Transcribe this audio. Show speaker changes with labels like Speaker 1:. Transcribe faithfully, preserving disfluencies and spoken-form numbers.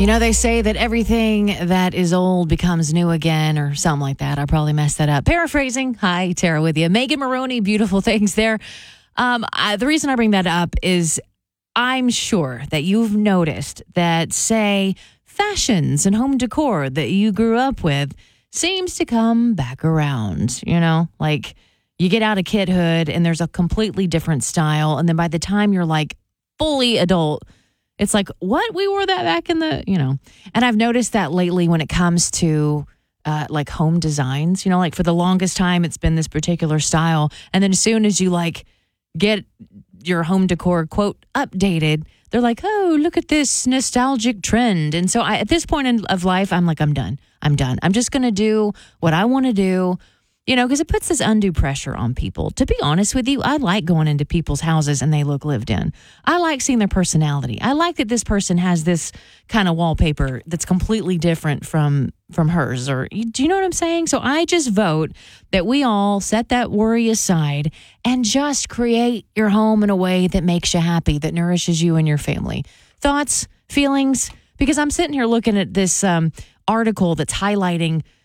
Speaker 1: You know, they say that everything that is old becomes new again or something like that. I probably messed that up. Paraphrasing. Hi, Tara with you. Megan Maroney, beautiful things there. Um, I, the reason I bring that up is I'm sure that you've noticed that, say, fashions and home decor that you grew up with seems to come back around, you know, like you get out of kidhood and there's a completely different style. And then by the time you're like fully adult, it's like, what? We wore that back in the, you know. And I've noticed that lately when it comes to uh, like home designs, you know, like for the longest time, it's been this particular style. And then as soon as you like get your home decor, quote, updated, they're like, oh, look at this nostalgic trend. And so I, at this point in, of life, I'm like, I'm done. I'm done. I'm just going to do what I want to do. You know, because it puts this undue pressure on people. To be honest with you, I like going into people's houses and they look lived in. I like seeing their personality. I like that this person has this kind of wallpaper that's completely different from from hers. Or do you know what I'm saying? So I just vote that we all set that worry aside and just create your home in a way that makes you happy, that nourishes you and your family. Thoughts, feelings? Because I'm sitting here looking at this um, article that's highlighting